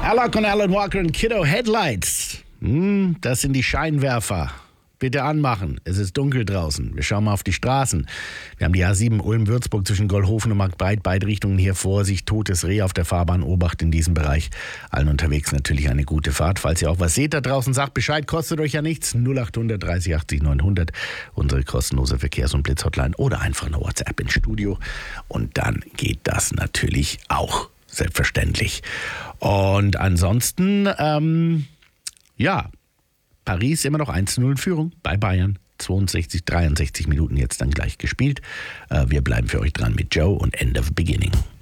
Alok und Alan Walker und Kiddo Headlights. Das sind die Scheinwerfer. Bitte anmachen. Es ist dunkel draußen. Wir schauen mal auf die Straßen. Wir haben die A7 Ulm-Würzburg zwischen Goldhofen und Marktbreit. Beide Richtungen hier. Vorsicht, totes Reh auf der Fahrbahn. Obacht in diesem Bereich. Allen unterwegs natürlich eine gute Fahrt. Falls ihr auch was seht da draußen, sagt Bescheid. Kostet euch ja nichts. 0800 30 80 900. Unsere kostenlose Verkehrs- und Blitzhotline. Oder einfach eine WhatsApp ins Studio. Und dann geht das natürlich auch. Selbstverständlich. Und ansonsten, Paris immer noch 1:0 in Führung bei Bayern. 62, 63 Minuten jetzt dann gleich gespielt. Wir bleiben für euch dran mit Joe und End of Beginning.